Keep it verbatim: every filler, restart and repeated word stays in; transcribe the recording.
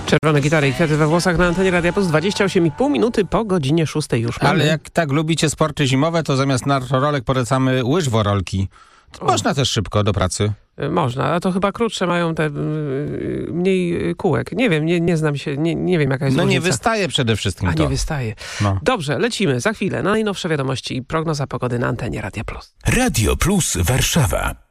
Czerwone gitary i kwiaty we włosach na antenie Radia Plus. dwadzieścia osiem i pół minuty po godzinie szóstej już mamy. Ale jak tak lubicie sporty zimowe, to zamiast nartorolek polecamy łyżworolki. O. Można też szybko do pracy. Można, a to chyba krótsze mają te y, mniej kółek. Nie wiem, nie, nie znam się, nie, nie wiem jaka jest No różnica. nie wystaje przede wszystkim A to. nie wystaje. No. Dobrze, lecimy za chwilę na najnowsze wiadomości i prognoza pogody na antenie Radia Plus. Radio Plus Warszawa.